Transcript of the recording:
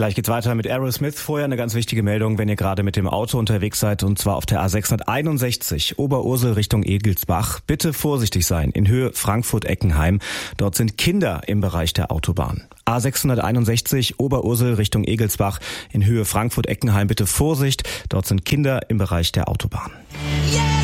Gleich geht's weiter mit Aerosmith. Vorher eine ganz wichtige Meldung, wenn ihr gerade mit dem Auto unterwegs seid, und zwar auf der A661 Oberursel Richtung Egelsbach. Bitte vorsichtig sein, in Höhe Frankfurt-Eckenheim. Dort sind Kinder im Bereich der Autobahn. A661 Oberursel Richtung Egelsbach in Höhe Frankfurt-Eckenheim. Bitte Vorsicht, dort sind Kinder im Bereich der Autobahn.